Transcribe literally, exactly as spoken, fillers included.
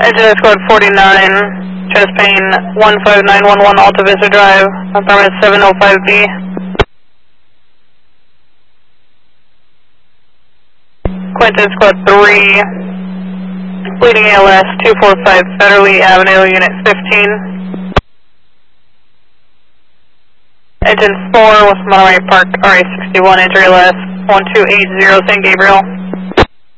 Engine Squad forty-nine, chest pain one five nine one one Alta Vista Drive, apartment seven oh five B. Quinton Squad three, bleeding A L S two four five Federally Avenue, Unit fifteen. Engine four, West Monterey Park, R A sixty-one, entry A L S one two eight zero San Gabriel.